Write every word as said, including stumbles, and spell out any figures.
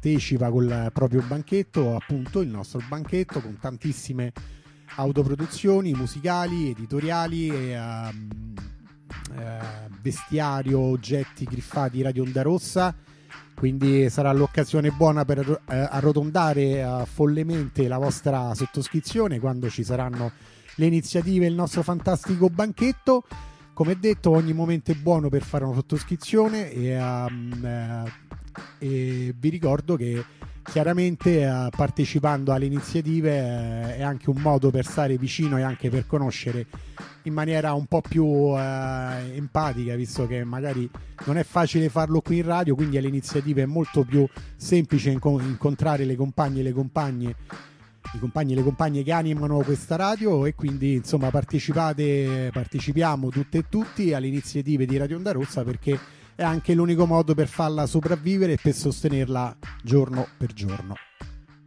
partecipa col proprio banchetto, appunto il nostro banchetto, con tantissime autoproduzioni musicali, editoriali, e, um, uh, vestiario, oggetti griffati Radio Onda Rossa. Quindi sarà l'occasione buona per uh, arrotondare uh, follemente la vostra sottoscrizione quando ci saranno le iniziative, il nostro fantastico banchetto. Come detto, ogni momento è buono per fare una sottoscrizione, e, um, uh, e vi ricordo che chiaramente uh, partecipando alle iniziative uh, è anche un modo per stare vicino e anche per conoscere in maniera un po' più uh, empatica, visto che magari non è facile farlo qui in radio, quindi alle iniziative è molto più semplice inco- incontrare le compagne e le compagne i compagni e le compagne che animano questa radio, e quindi insomma partecipate partecipiamo tutte e tutti alle iniziative di Radio Onda Rossa, perché è anche l'unico modo per farla sopravvivere e per sostenerla giorno per giorno.